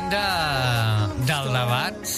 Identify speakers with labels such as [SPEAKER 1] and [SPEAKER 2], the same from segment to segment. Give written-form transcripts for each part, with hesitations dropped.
[SPEAKER 1] moment del debat.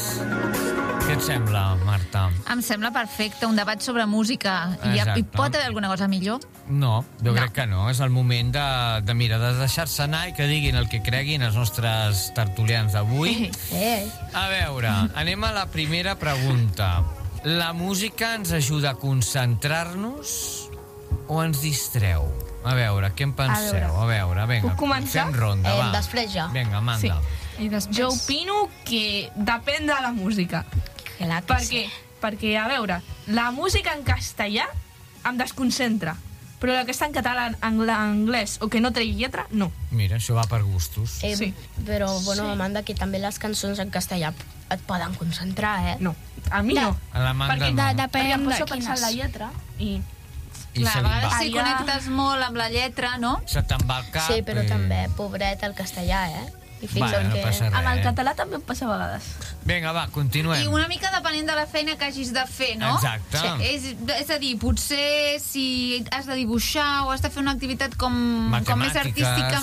[SPEAKER 1] Què et sembla, Marta?
[SPEAKER 2] Em sembla perfecte, un debat sobre música. Hi pot haver alguna cosa millor?
[SPEAKER 1] No, jo crec que no. És el moment de deixar-se anar i que diguin el que creguin els nostres tertulians d'avui. A veure, anem a la primera pregunta. La música ens ajuda a concentrar-nos o ens distreu? A veure, què en penseu? A veure, vinga,
[SPEAKER 3] puc començar?
[SPEAKER 1] fem ronda, va.
[SPEAKER 4] Després jo.
[SPEAKER 1] Vinga, Amanda.
[SPEAKER 3] I jo opino que depèn de la música. Per què? Perquè, a veure, la música en castellà em desconcentra, però la que està en català, anglès o que no tregui lletra, no.
[SPEAKER 1] Mira, això va per gustos.
[SPEAKER 3] Sí.
[SPEAKER 4] Però, bueno, Amanda, que també les cançons en castellà et poden concentrar,
[SPEAKER 3] No, a mi no.
[SPEAKER 1] A l'Amanda no.
[SPEAKER 3] Perquè
[SPEAKER 5] Depèn
[SPEAKER 3] em
[SPEAKER 5] de
[SPEAKER 3] poso a pensar en la
[SPEAKER 5] quines.
[SPEAKER 3] lletra i...
[SPEAKER 1] I
[SPEAKER 2] Clar,
[SPEAKER 1] se
[SPEAKER 2] a
[SPEAKER 1] li
[SPEAKER 2] vegades
[SPEAKER 1] va.
[SPEAKER 2] si connectes molt amb la lletra, no?
[SPEAKER 1] Se te'n va al cap.
[SPEAKER 4] Sí, però també, pobret, el castellà, I fins
[SPEAKER 1] Va, no passa res.
[SPEAKER 3] Amb el català també em passa a vegades.
[SPEAKER 1] Vinga, va, continuem.
[SPEAKER 2] I una mica depenent de la feina que hagis de fer, no?
[SPEAKER 1] Exacte.
[SPEAKER 2] Sí. És a dir, potser si has de dibuixar o has de fer una activitat com més
[SPEAKER 1] Matemàtiques,
[SPEAKER 2] artística,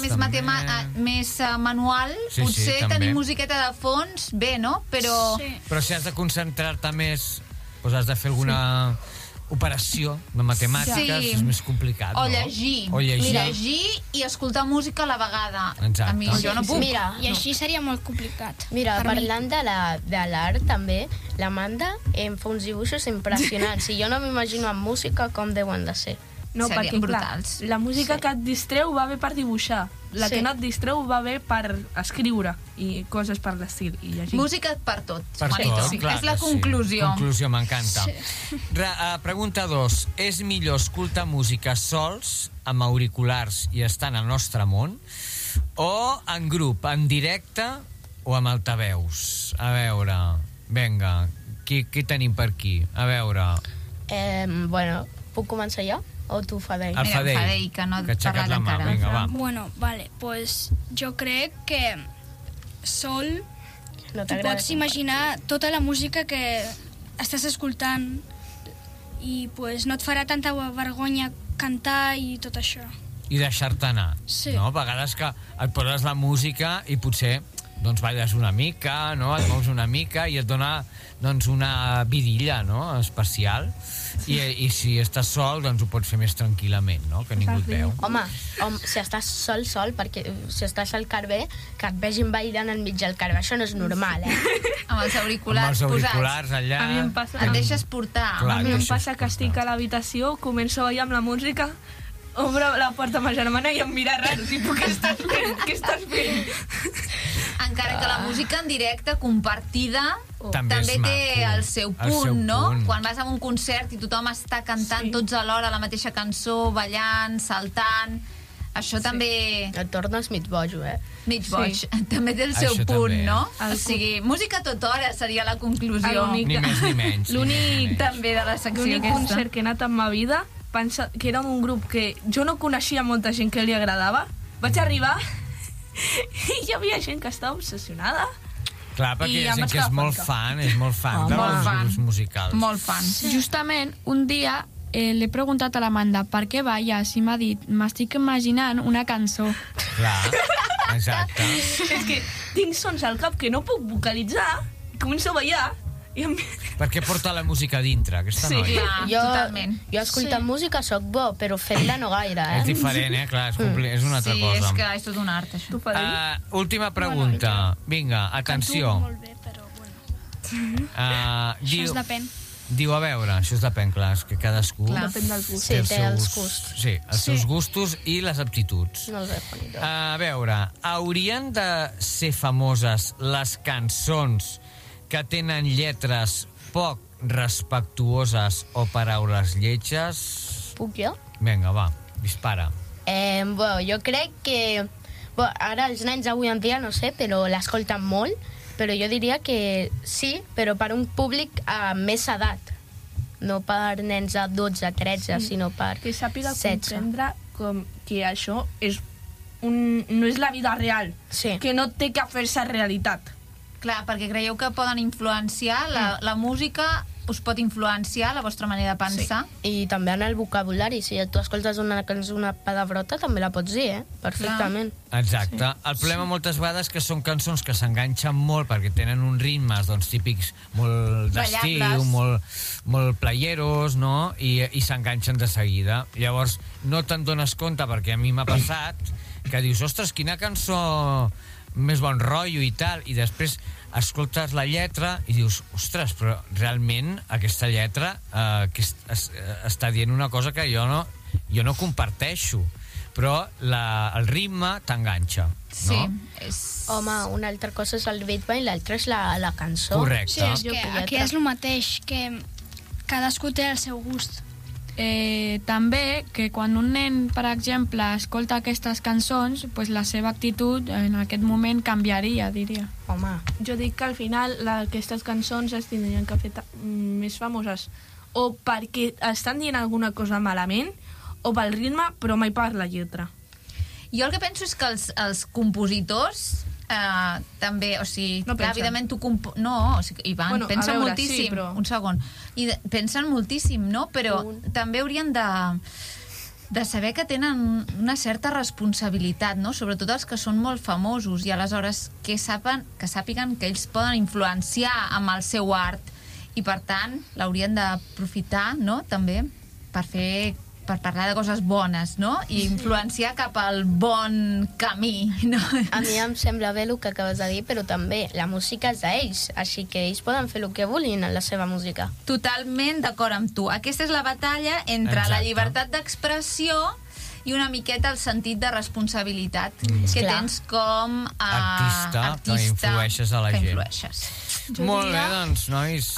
[SPEAKER 2] més manual,
[SPEAKER 1] Sí,
[SPEAKER 2] potser
[SPEAKER 1] també.
[SPEAKER 2] tenir musiqueta de fons, bé, no? Però
[SPEAKER 1] Però si has de concentrar-te més, doncs has de fer alguna operació de matemàtiques,
[SPEAKER 2] Sí.
[SPEAKER 1] és més complicat,
[SPEAKER 2] o
[SPEAKER 1] no?
[SPEAKER 2] llegir.
[SPEAKER 1] O llegir.
[SPEAKER 2] Llegir i escoltar música a la vegada.
[SPEAKER 1] Exacte.
[SPEAKER 2] A mi jo no puc.
[SPEAKER 4] Mira,
[SPEAKER 5] I així seria molt complicat.
[SPEAKER 4] Mira,
[SPEAKER 5] per mi.
[SPEAKER 4] parlant de l'art també, l'Amanda em fa uns dibuixos impressionants i jo no m'imagino amb música com deuen de ser.
[SPEAKER 3] No,
[SPEAKER 2] Serien
[SPEAKER 3] perquè,
[SPEAKER 2] brutals.
[SPEAKER 3] clar, la música que et distreu va bé per dibuixar. La
[SPEAKER 4] Sí.
[SPEAKER 3] que no et distreu va bé per escriure i coses per l'estil i llegir.
[SPEAKER 2] Música per tot,
[SPEAKER 1] Per
[SPEAKER 2] Juanito.
[SPEAKER 1] tot, clar
[SPEAKER 2] És la
[SPEAKER 1] que sí.
[SPEAKER 2] conclusió.
[SPEAKER 1] Conclusió, m'encanta. Pregunta 2. És millor escoltar música sols, amb auriculars i estar en el nostre món, o en grup, en directe o amb altaveus? A veure, vinga, qui tenim per aquí? A veure...
[SPEAKER 4] Bueno, puc començar jo? O tu, Fadei?
[SPEAKER 1] El
[SPEAKER 2] Mira,
[SPEAKER 1] Fadei,
[SPEAKER 2] Fadei, que no ha
[SPEAKER 1] ha aixecat
[SPEAKER 2] parlat
[SPEAKER 1] la mà.
[SPEAKER 2] encara.
[SPEAKER 1] Vinga, va.
[SPEAKER 5] Bueno, vale, pues jo crec que sol
[SPEAKER 4] No
[SPEAKER 5] tu
[SPEAKER 4] t'agrada?
[SPEAKER 5] pots imaginar tota la música que estàs escoltant i pues no et farà tanta vergonya cantar i tot això.
[SPEAKER 1] I deixar-te anar.
[SPEAKER 5] Sí.
[SPEAKER 1] No? A vegades que et poses la música i potser doncs balles una mica, no? Et mous una mica i et dona doncs, una vidilla, no? Especial. I si estàs sol, doncs ho pots fer més tranquil·lament, no? Que ningú et veu.
[SPEAKER 4] Home, si estàs sol, perquè si estàs al carrer, que et vegin ballant enmig del carrer, això no és normal,
[SPEAKER 2] Amb els auriculars,
[SPEAKER 1] Amb els auriculars allà...
[SPEAKER 3] A mi em passa...
[SPEAKER 2] posats. Et deixes portar.
[SPEAKER 1] Clar,
[SPEAKER 3] A mi em
[SPEAKER 1] deixes
[SPEAKER 3] passa que estic a l'habitació, començo a ballar amb la música, obre la porta a ma germana i em mira raro, tipus, què estàs fent? Què estàs fent?
[SPEAKER 2] Encara que la música en directe compartida
[SPEAKER 1] També és
[SPEAKER 2] té
[SPEAKER 1] maco.
[SPEAKER 2] el seu
[SPEAKER 1] El seu
[SPEAKER 2] punt, no?
[SPEAKER 1] punt.
[SPEAKER 2] Quan vas a un concert i tothom està cantant tots alhora la mateixa cançó, ballant, saltant, això també...
[SPEAKER 4] Et tornes mig bojo,
[SPEAKER 2] Mig boig. També té el seu
[SPEAKER 1] Això
[SPEAKER 2] punt,
[SPEAKER 1] també.
[SPEAKER 2] no?
[SPEAKER 3] El
[SPEAKER 2] O sigui, música a tota hora seria la conclusió.
[SPEAKER 3] L'únic-
[SPEAKER 1] Ni més ni menys.
[SPEAKER 3] L'únic
[SPEAKER 2] També de la secció
[SPEAKER 3] L'únic
[SPEAKER 2] aquesta.
[SPEAKER 3] concert que he anat en ma vida que era un grup que jo no coneixia molta gent que li agradava. Vaig arribar i hi havia gent que estava obsessionada.
[SPEAKER 1] Clar, perquè
[SPEAKER 3] I
[SPEAKER 1] hi ha
[SPEAKER 3] em
[SPEAKER 1] gent
[SPEAKER 3] vaig
[SPEAKER 1] que és
[SPEAKER 3] quedar
[SPEAKER 1] molt
[SPEAKER 3] franca.
[SPEAKER 1] fan, és molt fan de
[SPEAKER 2] molt
[SPEAKER 1] els
[SPEAKER 2] fan.
[SPEAKER 1] grups musicals.
[SPEAKER 2] Molt fan.
[SPEAKER 6] Justament, un dia l'he preguntat a l'Amanda per què balles i m'ha dit m'estic imaginant una cançó.
[SPEAKER 1] Clar, exacte.
[SPEAKER 3] És que tinc sons al cap que no puc vocalitzar, començo a ballar i em...
[SPEAKER 1] Per què porta la música a dintre, aquesta
[SPEAKER 3] Sí,
[SPEAKER 1] noia?
[SPEAKER 2] Clar, totalment.
[SPEAKER 4] Jo escoltant música sóc bo, però fent-la no gaire,
[SPEAKER 1] És diferent, clar, és una altra
[SPEAKER 2] Sí,
[SPEAKER 1] cosa.
[SPEAKER 2] és que és tot un art, això.
[SPEAKER 3] Tu, Fadei?
[SPEAKER 1] Última pregunta. Vinga, atenció.
[SPEAKER 5] Canto molt bé, però bueno.
[SPEAKER 1] Diu,
[SPEAKER 5] Això depèn.
[SPEAKER 1] diu, a veure, això es depèn, clar, és que cadascú...
[SPEAKER 2] Clar.
[SPEAKER 3] Depèn dels gustos.
[SPEAKER 4] Sí,
[SPEAKER 1] té
[SPEAKER 4] té els gustos.
[SPEAKER 1] Sí, els seus gustos i les aptituds.
[SPEAKER 4] Molt bé, Juanito.
[SPEAKER 1] A veure, haurien de ser famoses les cançons que tenen lletres poc respectuoses o paraules lletges?
[SPEAKER 4] Puc jo?
[SPEAKER 1] Vinga, va, dispara.
[SPEAKER 4] Bueno, jo crec que... Bueno, ara els nens avui en dia, no sé, però l'escolten molt, però jo diria que sí, però per un públic a més edat. No per nens de 12, 13, sinó per
[SPEAKER 3] Que sàpiga
[SPEAKER 4] 16.
[SPEAKER 3] comprendre com que això és no és la vida real,
[SPEAKER 4] Sí.
[SPEAKER 3] que no té que fer-se realitat.
[SPEAKER 2] Clar, perquè creieu que poden influenciar la música us pot influenciar la vostra manera de pensar.
[SPEAKER 4] I també en el vocabulari. Si tu escoltes una cançó, una palabrota, també la pots dir, perfectament.
[SPEAKER 1] Exacte. El problema moltes vegades que són cançons que s'enganxen molt perquè tenen uns ritmes típics molt d'estiu, molt playeros, no? I s'enganxen de seguida. Llavors, no te'n dones compte, perquè a mi m'ha passat, que dius, ostres, quina cançó més bon rotllo i tal, i després escoltes la lletra i dius, ostres, però realment aquesta lletra està dient una cosa que jo no comparteixo, però el ritme t'enganxa,
[SPEAKER 2] sí,
[SPEAKER 1] no?
[SPEAKER 4] Home, una altra cosa és el ritme i l'altra és la cançó.
[SPEAKER 1] Correcte.
[SPEAKER 5] Sí, és que aquí és el mateix, que cadascú té el seu gust.
[SPEAKER 6] També que quan un nen, per exemple, escolta aquestes cançons, pues la seva actitud en aquest moment canviaria, diria.
[SPEAKER 4] Home,
[SPEAKER 3] Jo dic que al final aquestes cançons es tindrien que fer més famoses o perquè estan dient alguna cosa malament o pel ritme, però mai per la lletra.
[SPEAKER 2] Jo el que penso és que els compositors també, o sigui,
[SPEAKER 3] No pensen.
[SPEAKER 2] evidentment Ivan, pensen moltíssim,
[SPEAKER 3] sí, però...
[SPEAKER 2] un segon, i pensen moltíssim, no? Però també haurien de saber que tenen una certa responsabilitat, no? Sobretot els que són molt famosos, i aleshores que sàpiguen que ells poden influenciar amb el seu art, i per tant l'haurien d'aprofitar, no? També per parlar de coses bones, no? I influenciar cap al bon camí, no?
[SPEAKER 4] a mi em sembla bé el que acabes de dir, però també la música és d'ells, així que ells poden fer el que vulguin en la seva música.
[SPEAKER 2] Totalment d'acord amb tu. Aquesta és la batalla entre la llibertat d'expressió i una miqueta el sentit de responsabilitat que tens com a
[SPEAKER 1] artista que influeixes a la gent. Molt bé, doncs, nois.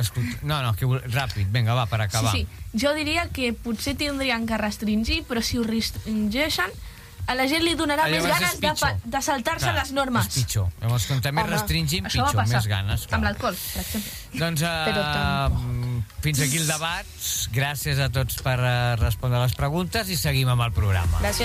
[SPEAKER 1] Ràpid, vinga, va, per acabar.
[SPEAKER 3] Sí. Jo diria que potser tindrien que restringir, però si ho restringeixen, a la gent li donarà més ganes de saltar-se les normes.
[SPEAKER 1] És pitjor. Llavors, com també restringim, pitjor, més ganes.
[SPEAKER 3] Amb l'alcohol, per exemple.
[SPEAKER 1] Doncs fins aquí el debat. Gràcies a tots per respondre les preguntes i seguim amb el programa.
[SPEAKER 4] Gràcies.